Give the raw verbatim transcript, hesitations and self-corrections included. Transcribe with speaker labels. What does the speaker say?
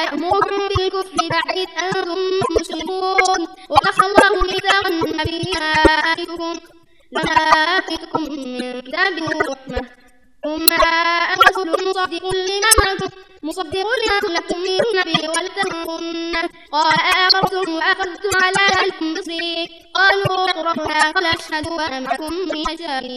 Speaker 1: يأمركم بالكفر بعد إذ أنتم مسلمون وأخذ الله ميثاق النبيين ما آتيتكم لما آتيتكم من كتاب وحكمة ثم جاءكم رسول مصدق لما معكم مصدق لما تؤمنون به ولتنصرنه قال آمرتم وأخذتم على ذلكم مصري قالوا ربنا قال اشهدوا وأنا معكم من الشاهدين.